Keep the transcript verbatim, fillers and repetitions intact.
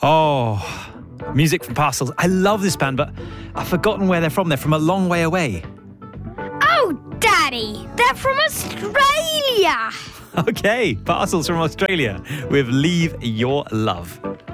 Oh, music from Parcels. I love this band, but I've forgotten where they're from. They're from a long way away. Oh, Daddy, they're from Australia. Okay, Parcels from Australia with Leave Your Love.